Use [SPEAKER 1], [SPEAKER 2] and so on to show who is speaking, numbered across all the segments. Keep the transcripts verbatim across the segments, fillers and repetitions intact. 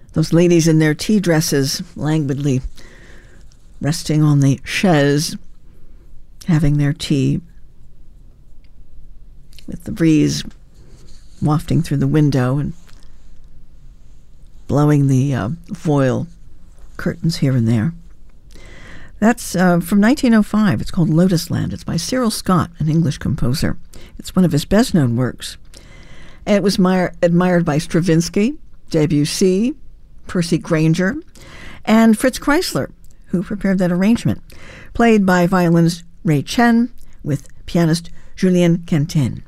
[SPEAKER 1] Those ladies in their tea dresses languidly resting on the chaise, having their tea with the breeze wafting through the window and blowing the uh, voile curtains here and there. That's uh, from nineteen oh five. It's called Lotus Land. It's by Cyril Scott, an English composer. It's one of his best-known works. And it was admire- admired by Stravinsky, Debussy, Percy Grainger, and Fritz Kreisler, who prepared that arrangement, played by violinist Ray Chen with pianist Julien Quentin.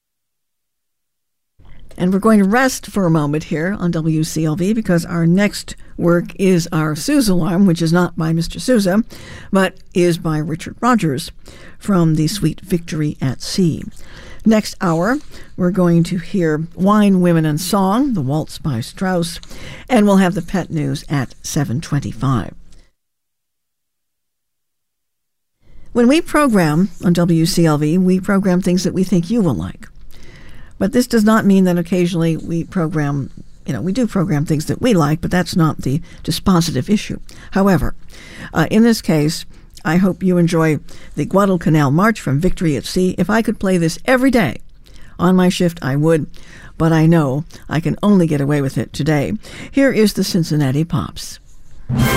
[SPEAKER 1] And we're going to rest for a moment here on W C L V because our next work is our Sousa alarm, which is not by Mister Sousa, but is by Richard Rogers from the suite Victory at Sea. Next hour, we're going to hear Wine, Women, and Song, the Waltz by Strauss, and we'll have the pet news at seven twenty-five. When we program on W C L V, we program things that we think you will like. But this does not mean that occasionally we program, you know, we do program things that we like, but that's not the dispositive issue. However, uh, in this case, I hope you enjoy the Guadalcanal March from Victory at Sea. If I could play this every day on my shift, I would, but I know I can only get away with it today. Here is the Cincinnati Pops.